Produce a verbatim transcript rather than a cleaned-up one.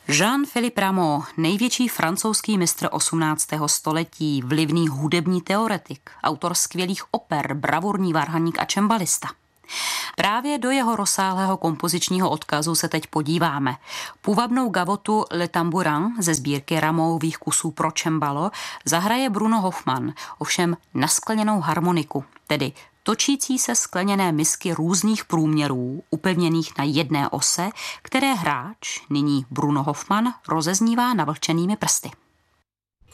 Jean-Philippe Rameau, největší francouzský mistr osmnáctého století, vlivný hudební teoretik, autor skvělých oper, bravurní varhaník a čembalista. Právě do jeho rozsáhlého kompozičního odkazu se teď podíváme. Půvabnou gavotu Le Tambourin ze sbírky Rameauových kusů pro čembalo zahraje Bruno Hoffmann, ovšem na skleněnou harmoniku, tedy točící se skleněné misky různých průměrů, upevněných na jedné ose, které hráč, nyní Bruno Hoffmann, rozeznívá navlhčenými prsty.